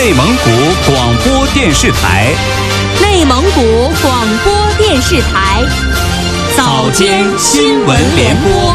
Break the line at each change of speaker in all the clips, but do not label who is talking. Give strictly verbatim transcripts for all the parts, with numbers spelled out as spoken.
内蒙古广播电视台，
内蒙古广播电视台，
早间新闻联播。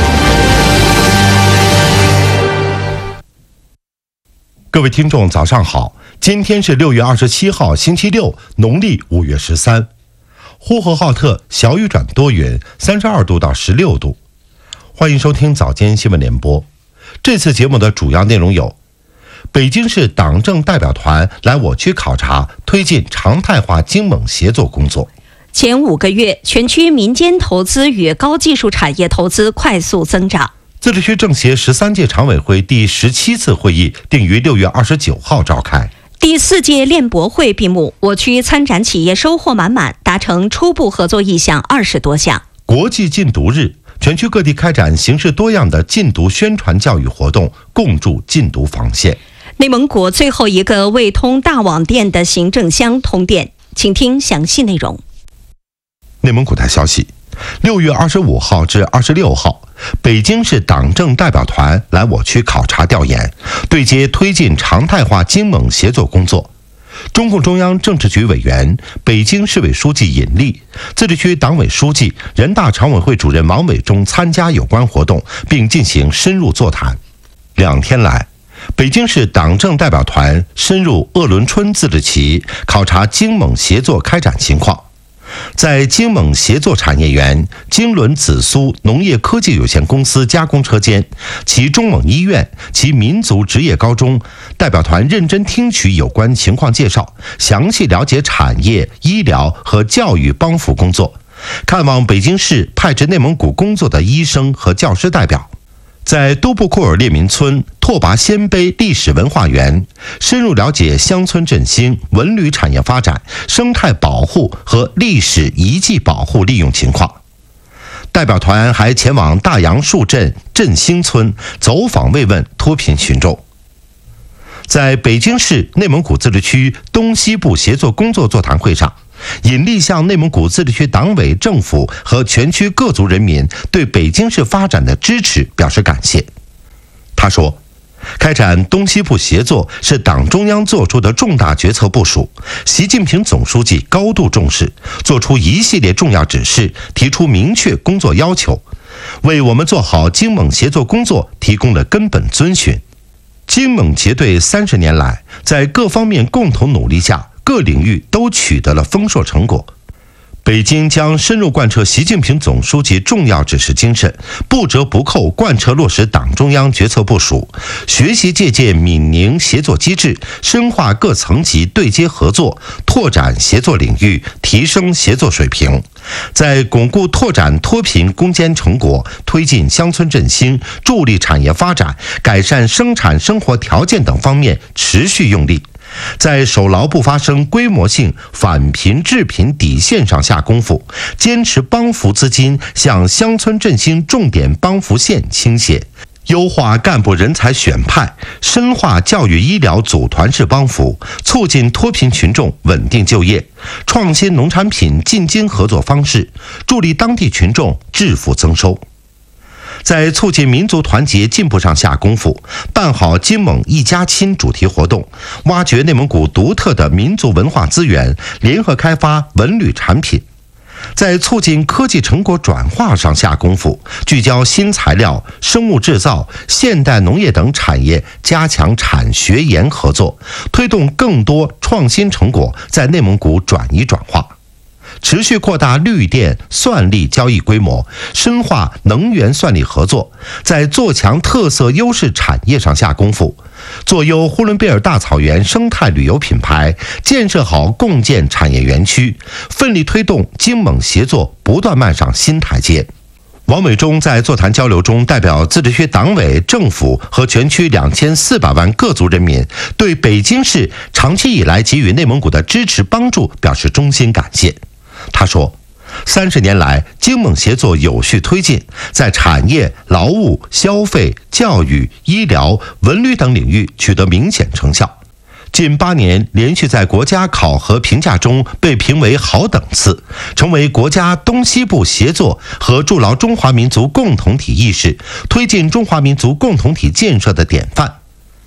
各位听众，早上好！今天是六月二十七号，星期六，农历五月十三。呼和浩特小雨转多云，三十二度到十六度。欢迎收听早间新闻联播。这次节目的主要内容有：北京市党政代表团来我区考察，推进常态化经盟协作工作。
前五个月，全区民间投资与高技术产业投资快速增长。
自治区政协十三届常委会第十七次会议定于六月二十九号召开。
第四届链博会闭幕，我区参展企业收获满满，达成初步合作意向二十多项。
国际禁毒日，全区各地开展形式多样的禁毒宣传教育活动，共筑禁毒防线。
内蒙古最后一个未通大网店的行政乡通电，请听详细内容。
内蒙古台消息，六月二十五号至二十六号，北京市党政代表团来我区考察调研，对接推进常态化经盟协作工作。中共中央政治局委员、北京市委书记尹力、自治区党委书记、人大常委会主任王伟忠参加有关活动，并进行深入座谈。两天来，北京市党政代表团深入鄂伦春自治旗，考察经盟协作开展情况。在经盟协作产业园经纶紫苏农业科技有限公司加工车间、其中蒙医院、其民族职业高中，代表团认真听取有关情况介绍，详细了解产业、医疗和教育帮扶工作，看望北京市派至内蒙古工作的医生和教师代表。在都布库尔列民村拓跋鲜卑历史文化园，深入了解乡村振兴、文旅产业发展、生态保护和历史遗迹保护利用情况。代表团还前往大杨树镇振兴村走访慰问脱贫群众。在北京市内蒙古自治区东西部协作工作座谈会上，尹力向内蒙古自治区党委政府和全区各族人民对北京市发展的支持表示感谢。他说，开展东西部协作是党中央作出的重大决策部署，习近平总书记高度重视，作出一系列重要指示，提出明确工作要求，为我们做好经盟协作工作提供了根本遵循。经盟结对三十年来，在各方面共同努力下，各领域都取得了丰硕成果。北京将深入贯彻习近平总书记重要指示精神，不折不扣贯彻落实党中央决策部署，学习借鉴闽宁协作机制，深化各层级对接合作，拓展协作领域，提升协作水平。在巩固拓展脱贫攻坚成果、推进乡村振兴、助力产业发展、改善生产生活条件等方面持续用力。在守牢不发生规模性反贫致贫底线上下功夫，坚持帮扶资金向乡村振兴重点帮扶县倾斜，优化干部人才选派，深化教育医疗组团式帮扶，促进脱贫群众稳定就业，创新农产品进京合作方式，助力当地群众致富增收。在促进民族团结进步上下功夫，办好经盟一家亲主题活动，挖掘内蒙古独特的民族文化资源，联合开发文旅产品。在促进科技成果转化上下功夫，聚焦新材料、生物制造、现代农业等产业，加强产学研合作，推动更多创新成果在内蒙古转移转化。持续扩大绿电算力交易规模，深化能源算力合作，在做强特色优势产业上下功夫，做优呼伦贝尔大草原生态旅游品牌，建设好共建产业园区，奋力推动经盟协作不断迈上新台阶。王伟忠在座谈交流中，代表自治区党委、政府和全区两千四百万各族人民对北京市长期以来给予内蒙古的支持帮助表示衷心感谢。他说，三十年来，经盟协作有序推进，在产业、劳务、消费、教育、医疗、文旅等领域取得明显成效。近八年连续在国家考核评价中被评为好等次，成为国家东西部协作和筑牢中华民族共同体意识、推进中华民族共同体建设的典范。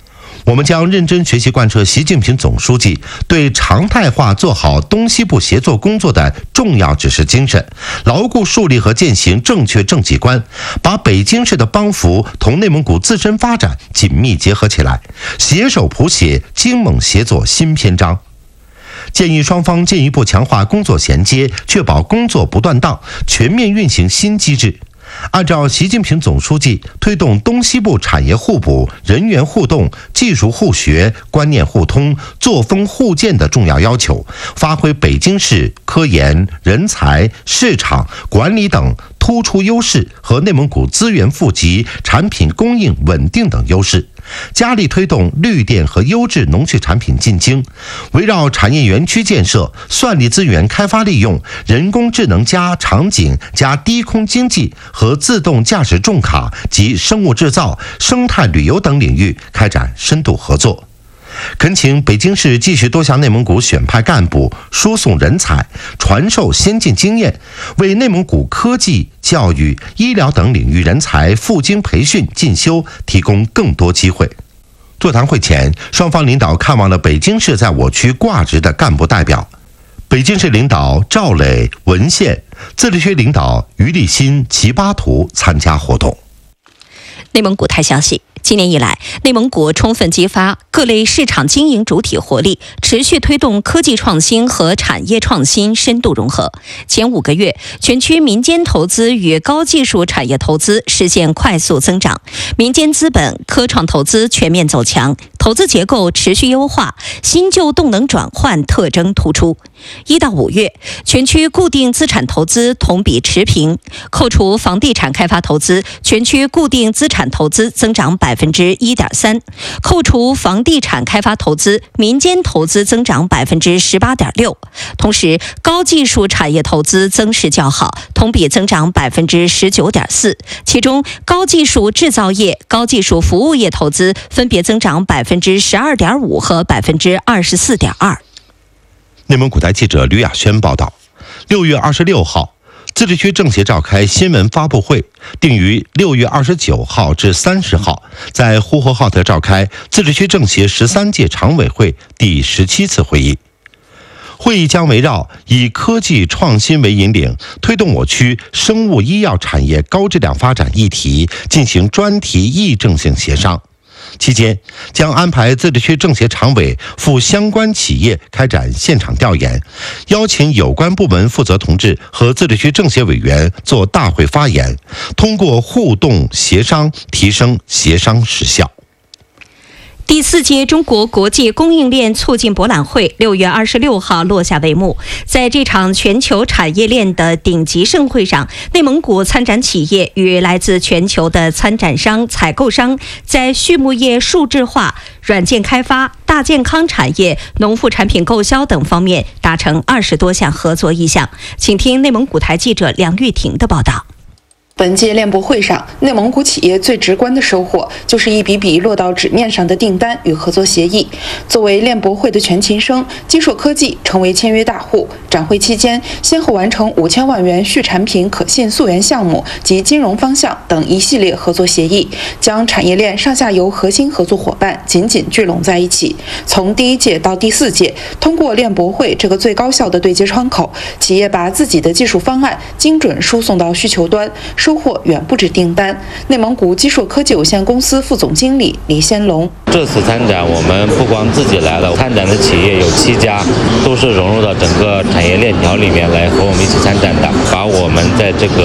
我们将认真学习贯彻习近平总书记对常态化做好东西部协作工作的重要指示精神，牢固树立和践行正确政绩观，把北京市的帮扶同内蒙古自身发展紧密结合起来，携手谱写京蒙协作新篇章。建议双方进一步强化工作衔接，确保工作不断档，全面运行新机制。按照习近平总书记推动东西部产业互补、人员互动、技术互学、观念互通、作风互鉴的重要要求，发挥北京市科研、人才、市场、管理等突出优势和内蒙古资源富集、产品供应稳定等优势，加力推动绿电和优质农畜产品进京，围绕产业园区建设、算力资源开发利用、人工智能加场景加低空经济和自动驾驶重卡及生物制造、生态旅游等领域开展深度合作。恳请北京市继续多向内蒙古选派干部，输送人才，传授先进经验，为内蒙古科技、教育、医疗等领域人才赴京培训进修提供更多机会。座谈会前，双方领导看望了北京市在我区挂职的干部代表。北京市领导赵磊、文宪，自治区领导于立新、齐巴图参加活动。
内蒙古台消息，今年以来，内蒙古充分激发各类市场经营主体活力，持续推动科技创新和产业创新深度融合。前五个月，全区民间投资与高技术产业投资实现快速增长，民间资本、科创投资全面走强，投资结构持续优化，新旧动能转换特征突出。一到五月，全区固定资产投资同比持平，扣除房地产开发投资，全区固定资产投资增长百分之一点三，扣除房地产开发投资，民间投资增长百分之十八点六。同时，高技术产业投资增势较好，同比增长百分之十九点四，其中高技术制造业、高技术服务业投资分别增长百分之十二点五和百分之二十四点二。
内蒙古台记者吕亚轩报道，六月二十六号，自治区政协召开新闻发布会，定于六月二十九号至三十号在呼和浩特召开自治区政协十三届常委会第十七次会议。会议将围绕以科技创新为引领，推动我区生物医药产业高质量发展议题进行专题议政性协商。期间将安排自治区政协常委赴相关企业开展现场调研，邀请有关部门负责同志和自治区政协委员做大会发言，通过互动协商提升协商实效。
第四届中国国际供应链促进博览会六月二十六号落下帷幕。在这场全球产业链的顶级盛会上，内蒙古参展企业与来自全球的参展商、采购商在畜牧业数字化、软件开发、大健康产业、农副产品购销等方面达成二十多项合作意向。请听内蒙古台记者梁玉婷的报道。
本届链博会上，内蒙古企业最直观的收获就是一笔笔落到纸面上的订单与合作协议。作为链博会的全勤生，基硕科技成为签约大户。展会期间，先后完成五千万元畜产品可信溯源项目及金融方向等一系列合作协议，将产业链上下游核心合作伙伴紧紧聚拢在一起。从第一届到第四届，通过链博会这个最高效的对接窗口，企业把自己的技术方案精准输送到需求端，收获远不止订单。内蒙古基硕科技有限公司副总经理李先龙：
这次参展，我们不光自己来了，参展的企业有七家，都是融入到整个产业链条里面来和我们一起参展的，把我们在这个